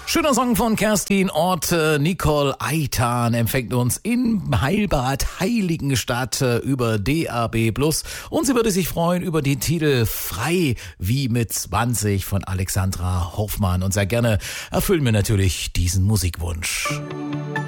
Schöner Song von Kerstin Ott. Nicole Eitan empfängt uns in Heilbad Heiligenstadt über DAB+. Und sie würde sich freuen über den Titel Frei wie mit 20 von Alexandra Hoffmann. Und sehr gerne erfüllen wir natürlich diesen Musikwunsch.